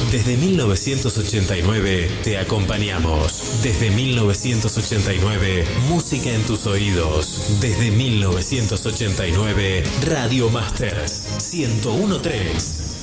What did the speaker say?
Desde 1989 te acompañamos. Desde 1989, música en tus oídos. Desde 1989, Radio Masters 101.3.